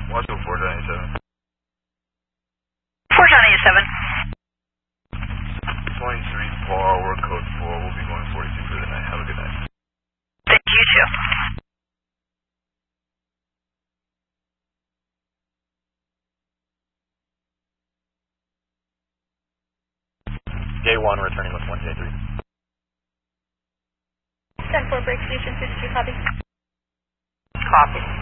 Watch 497. 497. 23 Paul, we're code 4. We'll be going 42 for the night. Have a good night. Thank you, too. J1 returning with 1J3. 10-4 break station 52, copy. Copy.